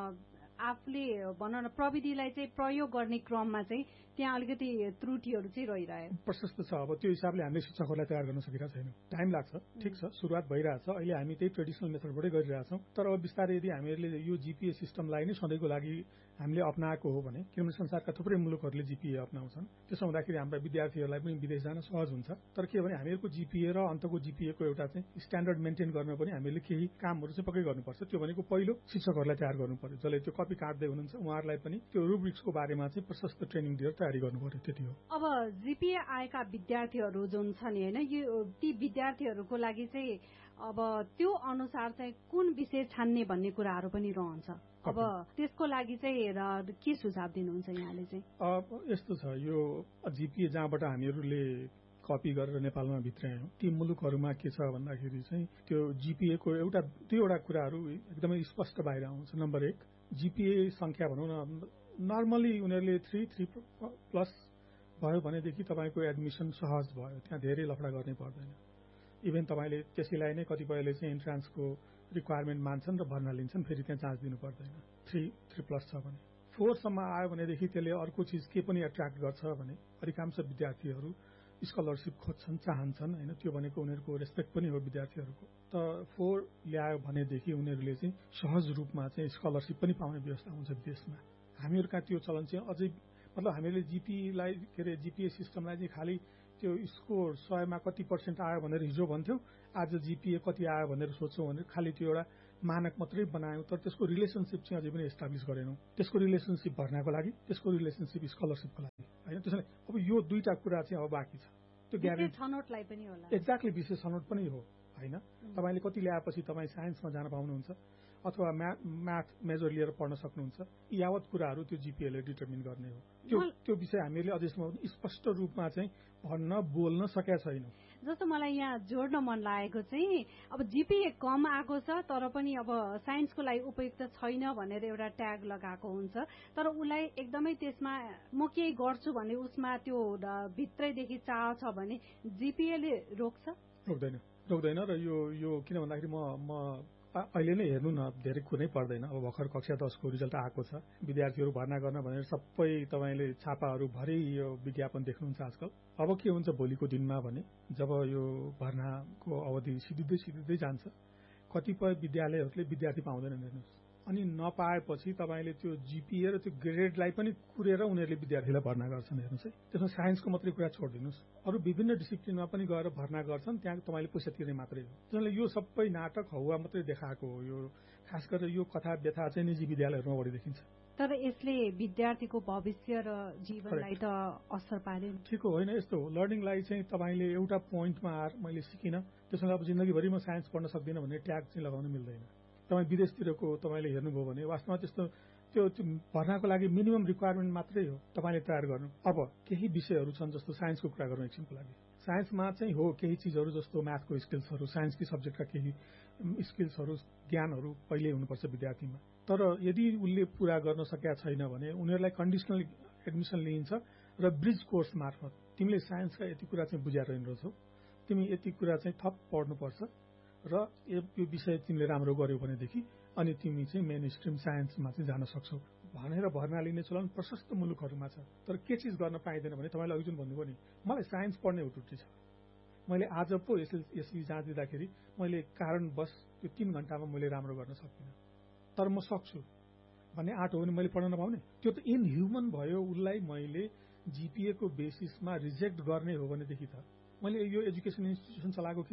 आफूले भनौँ न प्रविधिलाई चाहिँ प्रयोग गर्ने क्रममा चाहिँ त्यहाँ अलिकति त्रुटिहरू चाहिँ रहिरह्यो, प्रशस्त छ। अब त्यो हिसाबले हामीले शिक्षकहरूलाई तयार गर्न सकिरहेको छैनौँ, टाइम लाग्छ, ठिक छ, सुरुवात भइरहेछ। अहिले हामी त्यही ट्रेडिसनल मेथडबाटै गरिरहेछौँ, तर अब बिस्तारै यदि हामीहरूले यो जीपीए सिस्टमलाई नै सधैँको लागि हामीले अप्नाएको हो भने, किनभने संसारका थुप्रै मुलुकहरूले जीपीए अप्नाउँछन्, त्यसो हुँदाखेरि हाम्रा विद्यार्थीहरूलाई पनि विदेश जान सहज हुन्छ। तर के भने हामीहरूको जीपीए र अन्तको जीपीएको एउटा चाहिँ स्ट्यान्डर्ड मेन्टेन गर्न पनि हामीले केही कामहरू चाहिँ पक्कै गर्नुपर्छ। त्यो भनेको पहिलो शिक्षकहरूलाई तयार गर्नु पर्यो, जसले त्यो कपी काट्दै हुनुहुन्छ उहाँहरूलाई पनि त्यो रुब्रिक्सको बारेमा चाहिँ प्रशस्त ट्रेनिङ दिएर तयारी गर्नु पर्यो, त्यति हो। अब जीपीए आएका विद्यार्थीहरू जुन छन् होइन, यो ती विद्यार्थीहरूको लागि चाहिँ अब त्यो अनुसार चाहिँ कुन विषय छान्ने भन्ने कुराहरू पनि रहन्छ। अब त्यसको लागि चाहिँ के सुझाव दिनुहुन्छ यहाँले चाहिँ? अब यस्तो छ, यो जीपीए जहाँबाट हामीहरूले कपी गरेर नेपालमा भित्रायौँ, ती मुलुकहरूमा के छ भन्दाखेरि चाहिँ त्यो जीपीएको एउटा दुईवटा कुराहरू एकदमै स्पष्ट बाहिर आउँछ। नम्बर एक, जीपीए संख्या भनौँ न नर्मली उनीहरूले थ्री थ्री प्लस भयो भनेदेखि तपाईँको एडमिसन सहज भयो, त्यहाँ धेरै लफडा गर्नै पर्दैन। इभेन तपाईँले त्यसैलाई नै कतिपयले चाहिँ इन्ट्रान्सको रिक्वायरमेन्ट मान्छन् र भर्ना लिन्छन्, फेरि त्यहाँ चान्स दिनु पर्दैन। थ्री थ्री प्लस छ भने फोरसम्म आयो भनेदेखि त्यसले अर्को चिज के पनि एट्र्याक्ट गर्छ भने अधिकांश विद्यार्थीहरू स्कलरसिप खोज्छन्, चाहन्छन् होइन, त्यो भनेको उनीहरूको रेस्पेक्ट पनि हो विद्यार्थीहरूको। त फोर ल्यायो भनेदेखि उनीहरूले चाहिँ सहज रूपमा चाहिँ स्कलरसिप पनि पाउने व्यवस्था हुन्छ विदेशमा। हामीहरू कहाँ त्यो चलन चाहिँ अझै, मतलब हामीले जीपीलाई के अरे जीपीए सिस्टमलाई चाहिँ खालि त्यो स्कोर सयमा कति पर्सेन्ट आयो भनेर हिजो भन्थ्यौँ, आज जीपीए कति आयो भनेर सोध्छौँ भनेर खालि त्यो एउटा मानक मात्रै बनायौँ, तर त्यसको रिलेसनसिप चाहिँ अझै पनि एस्टाब्लिस गरेनौँ। त्यसको रिलेसनसिप भर्नाको लागि, त्यसको रिलेसनसिप स्कलरसिपको लागि होइन। त्यसैले अब यो दुईटा कुरा चाहिँ अब बाँकी छ। त्यो ग्यारेन्टी छनौटलाई पनि होला, एक्ज्याक्टली विशेष छनौट पनि हो होइन। तपाईँले कति ल्याएपछि तपाईँ साइन्समा जान पाउनुहुन्छ अथवा म्याथ म्याथ मेजर लिएर पढ्न सक्नुहुन्छ, यावत कुराहरू त्यो जीपीएले डिटर्मिन गर्ने हो। त्यो त्यो विषय हामीले अझैसम्म स्पष्ट रूपमा चाहिँ भन्न बोल्न सकेका छैनौँ। जस्तो मलाई यहाँ जोड्न मन लागेको चाहिँ अब जीपीए कम आएको छ तर पनि अब साइन्सको लागि उपयुक्त छैन भनेर एउटा ट्याग लगाएको हुन्छ, तर उसलाई एकदमै त्यसमा म केही गर्छु भने उसमा त्यो भित्रैदेखि चाह छ भने जीपीएले रोक्छ? रोक्दैन, रोक्दैन। र यो यो किन भन्दाखेरि म म अहिले नै हेर्नु न, धेरै कुनै पर्दैन। अब भर्खर कक्षा दसको रिजल्ट आएको छ, विद्यार्थीहरू भर्ना गर्न भनेर सबै तपाईँले छापाहरू भरि यो विज्ञापन देख्नुहुन्छ आजकल। अब के हुन्छ भोलिको दिनमा भने जब यो भर्नाको अवधि सिधिँदै सिधिँदै जान्छ, कतिपय विद्यालयहरूले विद्यार्थी पाउँदैनन् हेर्नुहोस्, अनि नपाएपछि तपाईँले त्यो जीपीए र त्यो ग्रेडलाई पनि कुरेर उनीहरूले विद्यार्थीलाई भर्ना गर्छन् हेर्नुहोस् है। त्यसमा साइन्सको मात्रै कुरा छोडिदिनुहोस्, अरू विभिन्न डिसिप्लिनमा पनि गएर भर्ना गर्छन्, त्यहाँ तपाईँले पैसा तिर्ने मात्रै हो। त्यसैले यो सबै नाटक हौवा मात्रै देखाएको हो। यो खास गरेर यो कथा व्यथा चाहिँ निजी विद्यालयहरूमा बढी देखिन्छ। तर यसले विद्यार्थीको भविष्य र जीवनलाई त असर पार्यो। ठिक हो, होइन यस्तो हो, लर्निङलाई चाहिँ तपाईँले एउटा पोइन्टमा आएर मैले सिकिनँ त्यसमा अब जिन्दगीभरि म साइन्स पढ्न सक्दिनँ भन्ने ट्याग चाहिँ लगाउन मिल्दैन। तपाईँ विदेशतिरको तपाईँले हेर्नुभयो भने वास्तवमा त्यस्तो त्यो भर्नाको लागि मिनिमम रिक्वायरमेन्ट मात्रै हो तपाईँले तयार गर्नु। अब केही विषयहरू छन्, जस्तो साइन्सको कुरा गरौँ एकछिनको लागि, साइन्समा चाहिँ हो केही चिजहरू जस्तो म्याथको स्किल्सहरू, साइन्सकै सब्जेक्टका केही स्किल्सहरू, ज्ञानहरू पहिल्यै हुनुपर्छ विद्यार्थीमा। तर यदि उसले पूरा गर्न सकेका छैन भने उनीहरूलाई कन्डिसनल एडमिसन लिइन्छ र ब्रिज कोर्स मार्फत तिमीले साइन्सका यति कुरा चाहिँ बुझाएर रहेछौ, तिमी यति कुरा चाहिँ थप पढ्नुपर्छ र यो विषय तिमीले राम्रो गर्यौ भनेदेखि अनि तिमी चाहिँ मेन स्ट्रिम साइन्समा चाहिँ जान सक्छौ भनेर भर्ना लिने चलन प्रशस्त मुलुकहरूमा छ। तर के चिज गर्न पाइँदैन भने तपाईँले अघि जुन भन्नुभयो नि, मलाई साइन्स पढ्ने हुटुटी छ, मैले आज पो यसले यसरी जाँदिँदाखेरि मैले कारणवश त्यो तीन घण्टामा मैले राम्रो गर्न सकिनँ, तर म सक्छु भन्ने आँट हो भने मैले पढ्न नपाउने, त्यो त इनह्युमन भयो। उसलाई मैले जीपीएको बेसिसमा रिजेक्ट गर्ने हो भनेदेखि त मैले यो एजुकेसन इन्स्टिट्युसन चलाएको किन?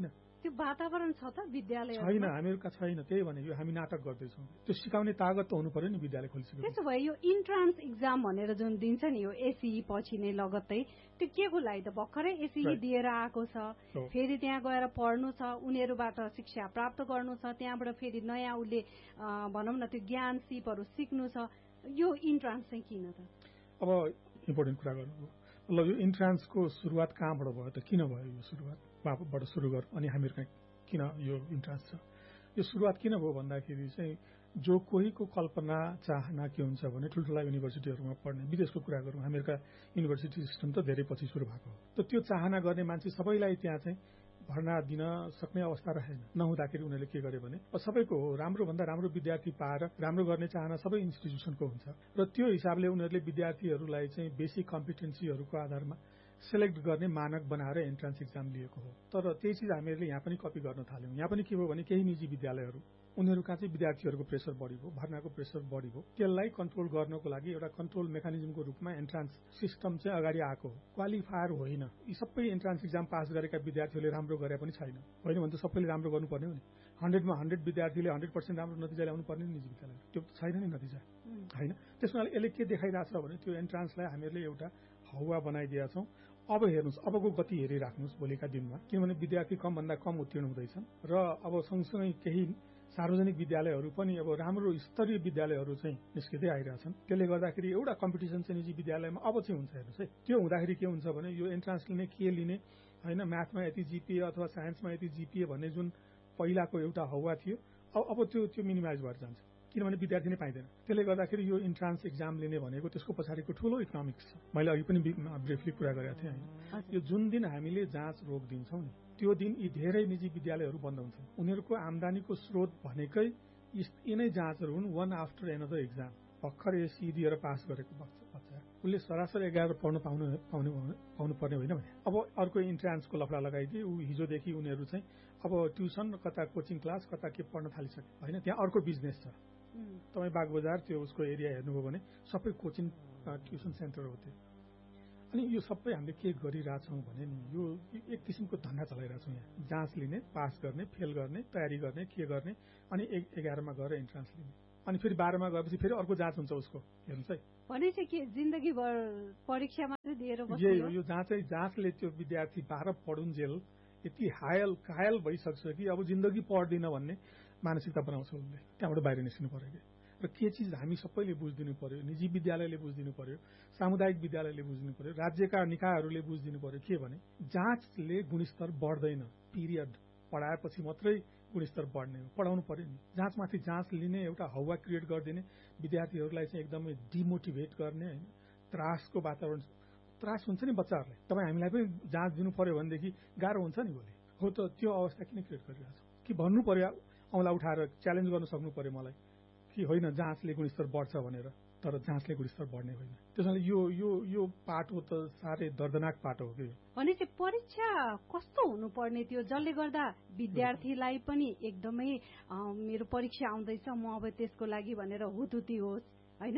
त्यो वातावरण छ त विद्यालय छैन, हामीहरूका छैन। त्यही भने यो हामी नाटक गर्दैछौँ। त्यो सिकाउने तागत त हुनु पर्यो नि विद्यालय खोलिसकेपछि। त्यसो भए यो इन्ट्रान्स इक्जाम भनेर जुन दिन्छ नि यो एसई पछि नै लगत्तै त्यो के को लागि त भर्खरै एसई दिएर आएको छ, फेरि त्यहाँ गएर पढ्नु छ, उनीहरूबाट शिक्षा प्राप्त गर्नु छ, त्यहाँबाट फेरि नयाँ उसले भनौँ न त्यो ज्ञान सिपहरू सिक्नु छ। यो इन्ट्रान्स चाहिँ किन त? अब इम्पोर्टेन्ट कुरा गर्नुभयो। ल यो इन्ट्रान्सको सुरुवात कहाँबाट भयो त? किन भयो यो सुरुवात? बाट सुरु गर अनि हामीहरूका किन यो इन्ट्रान्स छ? यो सुरुवात किन भयो भन्दाखेरि चाहिँ जो कोहीको कल्पना चाहना के हुन्छ भने ठुल्ठुला युनिभर्सिटीहरूमा पढ्ने, विदेशको कुरा गरौँ, हामीहरूका युनिभर्सिटी सिस्टम त धेरै पछि सुरु भएको हो। त त्यो चाहना गर्ने मान्छे सबैलाई त्यहाँ चाहिँ भर्ना दिन सक्ने अवस्था रहेन। नहुँदाखेरि उनीहरूले के गरे भने सबैको हो राम्रोभन्दा राम्रो विद्यार्थी पाएर राम्रो गर्ने चाहना सबै इन्स्टिट्युसनको हुन्छ र त्यो हिसाबले उनीहरूले विद्यार्थीहरूलाई चाहिँ बेसिक कम्पिटेन्सीहरूको आधारमा सेलेक्ट गर्ने मानक बनाएर एन्ट्रान्स इक्जाम लिएको हो। तर त्यही चिज हामीहरूले यहाँ पनि कपी गर्न थाल्यौँ। यहाँ पनि के भयो भने केही निजी विद्यालयहरू उनीहरूका चाहिँ विद्यार्थीहरूको प्रेसर बढी भयो, भर्नाको प्रेसर बढी भयो। त्यसलाई कन्ट्रोल गर्नको लागि एउटा कन्ट्रोल मेकानिजमको रूपमा एन्ट्रान्स सिस्टम चाहिँ अगाडि आएको हो। क्वालिफायर होइन। यी सबै एन्ट्रान्स इक्जाम पास गरेका विद्यार्थीहरूले राम्रो गरे पनि छैन। होइन भने त सबैले राम्रो गर्नुपर्ने हो नि। हन्ड्रेडमा हन्ड्रेड विद्यार्थीले हन्ड्रेड पर्सेन्ट राम्रो नतिजा ल्याउनु पर्ने निजी विद्यालय, त्यो छैन नि नतिजा होइन। त्यसमा यसले के देखाइरहेछ भने त्यो एन्ट्रान्सलाई हामीहरूले एउटा हौवा बनाइदिएका छौँ। अब हेर्नुहोस्, अबको गति हेरिराख्नुहोस् भोलिका दिनमा, किनभने विद्यार्थी कमभन्दा कम उत्तीर्ण हुँदैछन् र अब सँगसँगै केही सार्वजनिक विद्यालयहरू पनि अब राम्रो स्तरीय विद्यालयहरू चाहिँ निस्किँदै आइरहेछन्। त्यसले गर्दाखेरि एउटा कम्पिटिसन चाहिँ निजी विद्यालयमा अब चाहिँ हुन्छ। हेर्नुहोस् है, त्यो हुँदाखेरि के हुन्छ भने यो एन्ट्रान्स लिने के लिने होइन, म्याथमा यति जिपिए अथवा साइन्समा यति जिपिए भन्ने जुन पहिलाको एउटा हौवा थियो अब अब त्यो त्यो मिनिमाइज भएर जान्छ, किनभने विद्यार्थी नै पाइँदैन। त्यसले गर्दाखेरि यो इन्ट्रान्स इक्जाम लिने भनेको त्यसको पछाडिको ठुलो इकोनोमिक्स छ। मैले अघि पनि ब्रिफली कुरा गरेको थिएँ होइन। यो जुन दिन हामीले जाँच रोकिदिन्छौँ नि त्यो दिन यी धेरै निजी विद्यालयहरू बन्द हुन्छन्। उनीहरूको आम्दानीको स्रोत भनेकै यिनै जाँचहरू हुन्, वान आफ्टर एनदर इक्जाम। भर्खर एसई दिएर पास गरेको बच्चा उसले सरासरी एघार पढ्नु पाउनु पाउनु पाउनु पर्ने होइन भने अब अर्को इन्ट्रान्सको लफडा लगाइदिए ऊ हिजोदेखि उनीहरू चाहिँ अब ट्युसन कता कोचिङ क्लास कता के पढ्न थालिसके होइन। त्यहाँ अर्को बिजनेस छ। तपाईँ बागबजार त्यो उसको एरिया हेर्नुभयो भने सबै कोचिङ ट्युसन सेन्टर हो त्यो। अनि यो सबै हामीले के गरिरहेछौँ भने नि यो एक किसिमको धन्दा चलाइरहेछौँ। यहाँ जाँच लिने, पास गर्ने, फेल गर्ने, तयारी गर्ने, के गर्ने, अनि एक एघारमा गएर इन्ट्रान्स लिने, अनि फेरि बाह्रमा गएपछि फेरि अर्को जाँच हुन्छ उसको। हेर्नुहोस् है, भनेपछि के जिन्दगीभर परीक्षा मात्रै दिएर बस्ने यही हो। यो जाँचै जाँचले त्यो विद्यार्थी बाह्र पढुन्जेल यति हायल कायल भइसक्छ कि अब जिन्दगी पढ्दिन भन्ने मानसिकता बनाउँछ उसले। त्यहाँबाट बाहिर निस्किनु पर्यो कि र के चिज हामी सबैले बुझिदिनु पर्यो, निजी विद्यालयले बुझिदिनु पर्यो, सामुदायिक विद्यालयले बुझिदिनु पर्यो, राज्यका निकायहरूले बुझिदिनु पर्यो के भने जाँचले गुणस्तर बढ्दैन। पिरियड पढाएपछि मात्रै गुणस्तर बढ्ने हो, पढाउनु पर्यो नि। जाँचमाथि जाँच लिने एउटा हौवा क्रिएट गरिदिने, विद्यार्थीहरूलाई चाहिँ एकदमै डिमोटिभेट गर्ने होइन, त्रासको वातावरण त्रास हुन्छ नि बच्चाहरूलाई। तपाईँ हामीलाई पनि जाँच दिनु पर्यो भनेदेखि गाह्रो हुन्छ नि भोलि। हो त त्यो अवस्था किन क्रिएट गरिरहेको छ कि भन्नु पर्यो, औँला उठाएर च्यालेन्ज गर्न सक्नु पर्यो मलाई कि होइन जाँचले गुणस्तर बढ्छ भनेर, तर जाँचले गुणस्तर बढ्ने होइन। त्यसैले यो यो यो पाटो त साह्रै दर्दनाक पाटो हो कि। भने चाहिँ परीक्षा कस्तो हुनुपर्ने थियो जसले गर्दा विद्यार्थीलाई पनि एकदमै मेरो परीक्षा आउँदैछ म अब त्यसको लागि भनेर हुतुती होस् होइन,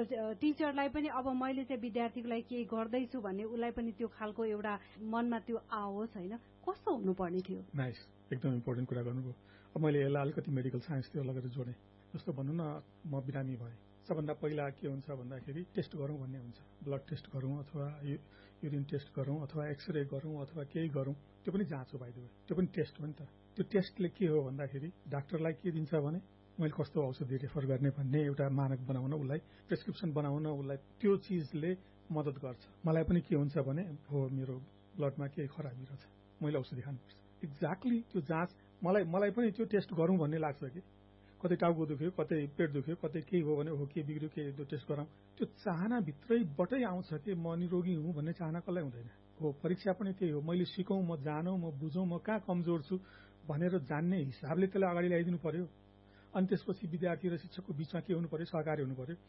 टिचरलाई पनि अब मैले चाहिँ विद्यार्थीको लागि केही गर्दैछु भन्ने उसलाई पनि त्यो खालको एउटा मनमा त्यो आओस् होइन, कस्तो हुनुपर्ने थियो? नाइस, एकदम इम्पोर्टेन्ट कुरा गर्नुभयो। अब मैले यसलाई अलिकति मेडिकल साइन्सतिर लगेर जोडेँ। जस्तो भनौँ न म बिरामी भएँ, सबभन्दा पहिला के हुन्छ भन्दाखेरि टेस्ट गरौँ भन्ने हुन्छ। ब्लड टेस्ट गरौँ अथवा युरिन टेस्ट गरौँ अथवा एक्सरे गरौँ अथवा केही गरौँ, त्यो पनि जाँच हो भाइदेऊ, त्यो पनि टेस्ट हो नि त। त्यो टेस्टले के हो भन्दाखेरि डाक्टरलाई के दिन्छ भने मैले कस्तो औषधि रेफर गर्ने भन्ने एउटा मानक बनाउन, उसलाई प्रेसक्रिप्सन बनाउन उसलाई त्यो चिजले मद्दत गर्छ। मलाई पनि के हुन्छ भने हो मेरो ब्लडमा केही खराबी रहेछ, मैले औषधि खानुपर्छ। एक्ज्याक्टली त्यो जाँच मलाई मलाई पनि त्यो टेस्ट गरौँ भन्ने लाग्छ कि कतै टाउको दुख्यो, कतै पेट दुख्यो, कतै केही हो भने हो के बिग्रियो के त्यो टेस्ट गराउँ, त्यो चाहनाभित्रैबाटै आउँछ कि म निरोगी हुँ भन्ने चाहना कसलाई हुँदैन हो। परीक्षा पनि त्यही हो, मैले सिकौँ, म जानौँ, म बुझौँ, म कहाँ कमजोर छु भनेर जान्ने हिसाबले त्यसलाई अगाडि ल्याइदिनु पर्यो। अनि त्यसपछि विद्यार्थी र शिक्षकको बिचमा के हुनु पर्यो, सहकारी हुनु पर्यो।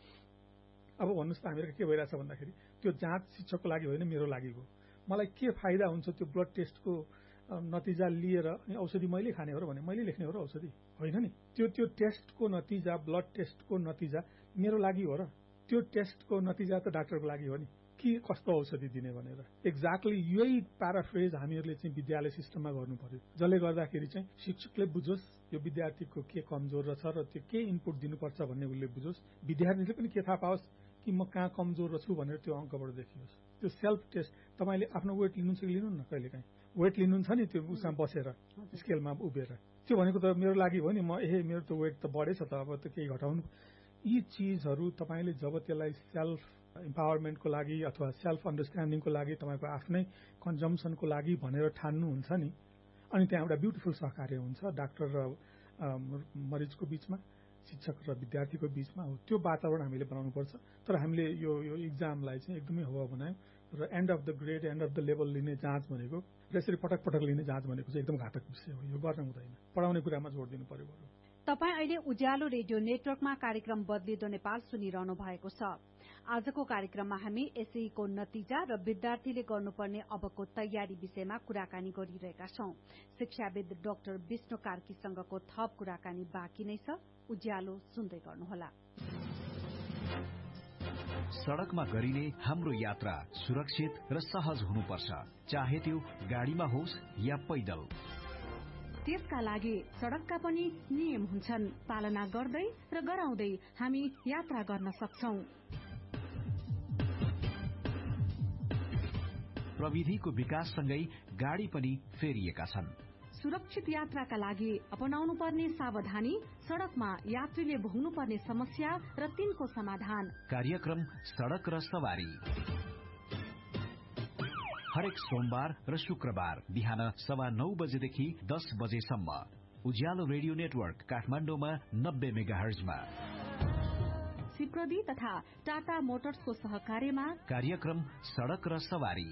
अब भन्नुहोस् त हामीहरू के भइरहेछ भन्दाखेरि त्यो जाँच शिक्षकको लागि होइन, मेरो लागि हो। मलाई के फाइदा हुन्छ त्यो ब्लड टेस्टको नतिजा लिएर अनि औषधि मैले खाने हो र भने मैले लेख्ने हो र औषधि होइन नि। त्यो त्यो टेस्टको नतिजा, ब्लड टेस्टको नतिजा मेरो लागि हो र त्यो टेस्टको नतिजा त डाक्टरको लागि हो नि। कि कस्तो औषधि दिने भनेर एक्ज्याक्टली यही प्याराफ्रेज हामीहरूले चाहिँ विद्यालय सिस्टममा गर्नु पर्यो, जसले गर्दाखेरि चाहिँ शिक्षकले बुझोस् यो विद्यार्थीको के कमजोर छ र त्यो के इनपुट दिनुपर्छ भन्ने उसले बुझोस्, विद्यार्थीले पनि के थाहा पाओस् कि म कहाँ कमजोर छु भनेर त्यो अङ्कबाट देखियोस्। त्यो सेल्फ टेस्ट, तपाईँले आफ्नो वेट लिनुहुन्छ कि लिनु न, कहिले काहीँ वेट लिनुहुन्छ नि त्यो उसमा बसेर स्केलमा उभिएर, त्यो भनेको त मेरो लागि हो नि, म ए मेरो त वेट त बढेछ त अब त केही घटाउनु। यी चिजहरू तपाईँले जब त्यसलाई सेल्फ इम्पावरमेन्टको लागि अथवा सेल्फ अन्डरस्ट्यान्डिङको लागि तपाईँको आफ्नै कन्जम्सनको लागि भनेर ठान्नुहुन्छ नि, अनि त्यहाँ एउटा ब्युटिफुल सहकार्य हुन्छ डाक्टर र मरिजको बिचमा, शिक्षक र विद्यार्थीको बिचमा हो। त्यो वातावरण हामीले बनाउनुपर्छ। तर हामीले यो यो इक्जामलाई चाहिँ एकदमै हावा बनायौँ र and of the grade and of the level लिने जाँच भनेको र यसरी पटक पटक लिने जाँच भनेको चाहिँ एकदम घातक विषय हो। यो गर्न हुँदैन, पढाउने कुरामा जोड दिनु पर्यो। तपाईँ अहिले उज्यालो रेडियो नेटवर्कमा कार्यक्रम बदलिदो नेपाल सुनिरहनु भएको छ। आजको कार्यक्रममा हामी एसईको नतिजा र विद्यार्थीले गर्नुपर्ने अबको तयारी विषयमा कुराकानी गरिरहेका छौं। शिक्षाविद डाक्टर विष्णु कार्कीसँगको थप कुराकानी बाँकी नै छ। उज्यालो सुन्दै गर्नुहोला। सड़कमा गरिने हाम्रो यात्रा सुरक्षित र सहज हुनुपर्छ, चाहे त्यो गाडीमा होस् या पैदल। त्यसका लागि सड़कका पनि नियम हुन्छन्, पालना गर्दै र गराउँदै हामी यात्रा गर्न सक्छौं। प्रविधिको विकाससँगै गाडी पनि फेरिएका छन्। सुरक्षित यात्राका लागि अपनाउनु पर्ने सावधानी, सड़कमा यात्रीले भोग्नु पर्ने समस्या र तिनको समाधान। कार्यक्रम सड़क र सवारी हरेक सोमबार र शुक्रबार बिहान सवा नौ बजेदेखि दस बजेसम्म उज्यालो रेडियो नेटवर्क काठमाडौँमा नब्बे मेगाहर्जमा। सिप्रदी तथा टाटा मोटर्सको सहकार्यमा कार्यक्रम सड़क र सवारी।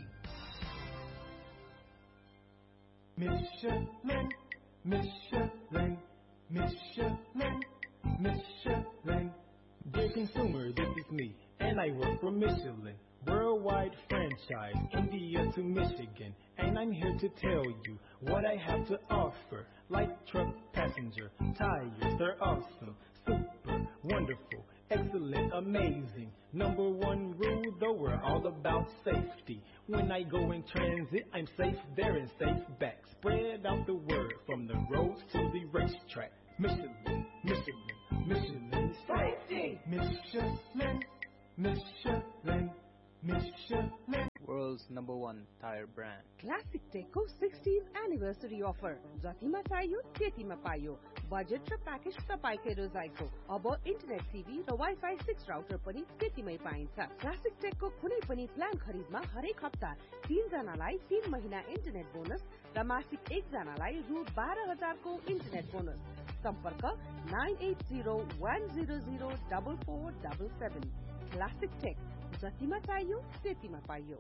Michelin, Michelin, Michelin, Michelin. Dear consumer, this is me, and I work for Michelin. Worldwide franchise, India to Michigan. And I'm here to tell you what I have to offer. Light truck passenger, tires, they're awesome, super, wonderful, excellent, amazing. Number one rule, though, we're all about safety. When I go in transit, I'm safe there and safe back. Spread out the word from the roads to the racetrack. Michelin, Michelin, Michelin safety. Michelin, Michelin, Michelin. World's number one tire brand. Classic Techको sixteenth anniversary offer. जतिमा चाहियो त्यतिमा पाइयो। Budget र package तपाईकै रोजाइको। अब internet TV र wifi six router पनि त्यतिमै पाइन्छ। क्लासिक टेकको कुनै पनि प्लान खरिदमा हरेक हप्ता तीन जनालाई तीन महिना इन्टरनेट बोनस र मासिक एक जनालाई रु बाह्र हजारको इन्टरनेट बोनस। सम्पर्क nine at zero one zero zero double four double seven. Classic take, जतिमा चाहियो त्यतिमा पाइयो।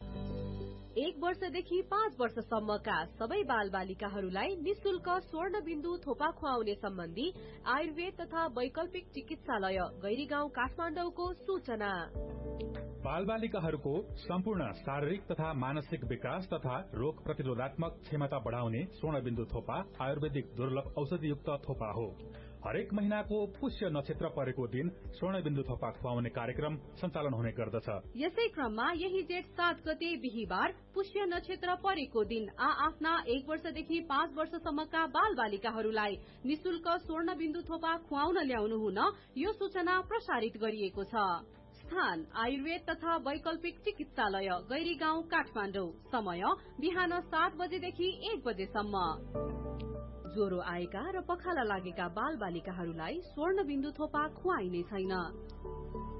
एक वर्षदेखि पाँच वर्षसम्मका सबै बालबालिकाहरूलाई निशुल्क स्वर्णबिन्दु थोपा खुवाउने सम्बन्धी आयुर्वेद तथा वैकल्पिक चिकित्सालय गैरीगाउँ काठमाडौँको सूचना। बालबालिकाहरूको सम्पूर्ण शारीरिक तथा मानसिक विकास तथा रोग प्रतिरोधात्मक क्षमता बढ़ाउने स्वर्णबिन्दु थोपा आयुर्वेदिक दुर्लभ औषधियुक्त थोपा हो। हरेक महीनाको पुष्य नक्षत्र परेको दिन स्वर्णबिन्दु थोपा खुवाउने कार्यक्रम सञ्चालन हुने गर्दछ। यसै क्रममा यही जेठ सात गते बिहीबार पुष्य नक्षत्र परेको दिन आ आफ्ना एक वर्षदेखि पाँच वर्षसम्मका बाल बालिकाहरूलाई निशुल्क स्वर्णबिन्दु थोपा खुवाउन ल्याउनु हुन यो सूचना प्रसारित गरिएको छ। स्थान आयुर्वेद तथा वैकल्पिक चिकित्सालय गैरीगाउँ काठमाडौँ। समय बिहान सात बजेदेखि एक बजेसम्म। ज्वरो आएका र पखाला लागेका बाल बालिकाहरूलाई स्वर्णबिन्दु थोपा खुवाइने छैन।